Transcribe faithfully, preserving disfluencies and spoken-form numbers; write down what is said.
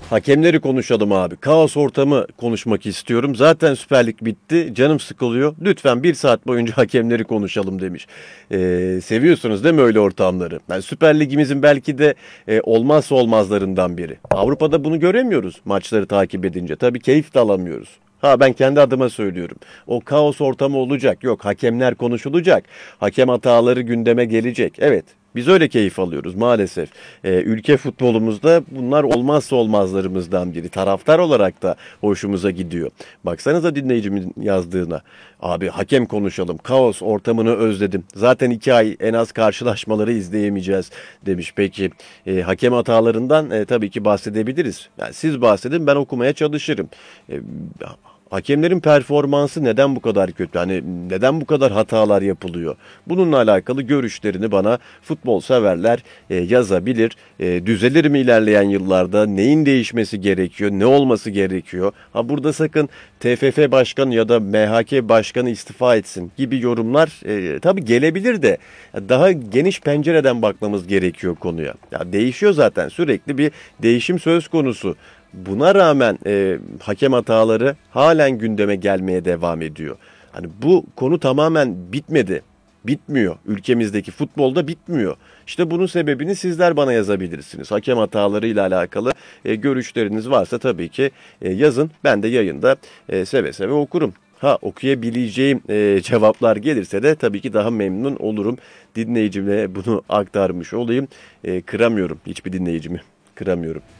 Hakemleri konuşalım abi. Kaos ortamı konuşmak istiyorum. Zaten Süper Lig bitti. Canım sıkılıyor. Lütfen bir saat boyunca hakemleri konuşalım demiş. Ee, seviyorsunuz değil mi öyle ortamları? Yani Süper Ligimizin belki de e, olmazsa olmazlarından biri. Avrupa'da bunu göremiyoruz maçları takip edince. Tabii keyif de alamıyoruz. Ha ben kendi adıma söylüyorum. O kaos ortamı olacak. Yok hakemler konuşulacak. Hakem hataları gündeme gelecek. Evet. Biz öyle keyif alıyoruz maalesef. Ee, ülke futbolumuzda bunlar olmazsa olmazlarımızdan biri. Taraftar olarak da hoşumuza gidiyor. Baksanıza dinleyicimin yazdığına. Abi hakem konuşalım. Kaos ortamını özledim. Zaten iki ay en az karşılaşmaları izleyemeyeceğiz demiş. Peki e, hakem hatalarından e, tabii ki bahsedebiliriz. Yani siz bahsedin ben okumaya çalışırım. E, Hakemlerin performansı neden bu kadar kötü? Hani neden bu kadar hatalar yapılıyor? Bununla alakalı görüşlerini bana futbol severler e, yazabilir. E, düzelir mi ilerleyen yıllarda? Neyin değişmesi gerekiyor? Ne olması gerekiyor? Ha burada sakın T F F başkanı ya da M H K başkanı istifa etsin gibi yorumlar e, tabii gelebilir de daha geniş pencereden bakmamız gerekiyor konuya. Ya değişiyor zaten sürekli bir değişim söz konusu. Buna rağmen e, hakem hataları halen gündeme gelmeye devam ediyor. Hani bu konu tamamen bitmedi. Bitmiyor. Ülkemizdeki futbolda bitmiyor. İşte bunun sebebini sizler bana yazabilirsiniz. Hakem hatalarıyla alakalı e, görüşleriniz varsa tabii ki e, yazın. Ben de yayında e, seve seve okurum. Ha okuyabileceğim e, cevaplar gelirse de tabii ki daha memnun olurum. Dinleyicime bunu aktarmış olayım. E, kıramıyorum hiçbir dinleyicimi. Kıramıyorum.